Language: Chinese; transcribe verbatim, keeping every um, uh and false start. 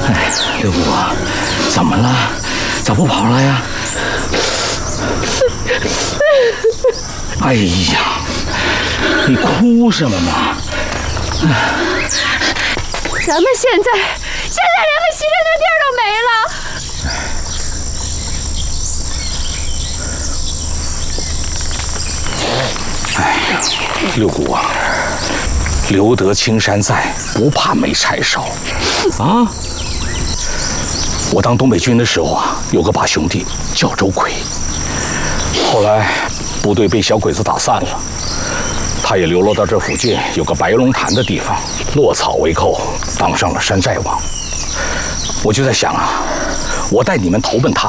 哎，六姑，怎么了？咋不跑了呀？哎呀，你哭什么嘛？ 咱们现在现在连个洗脸的地儿都没了。 哎，六姑啊，留得青山在，不怕没柴烧。啊！我当东北军的时候啊，有个把兄弟叫周奎，后来部队被小鬼子打散了，他也流落到这附近有个白龙潭的地方，落草为寇，当上了山寨王。我就在想啊，我带你们投奔他，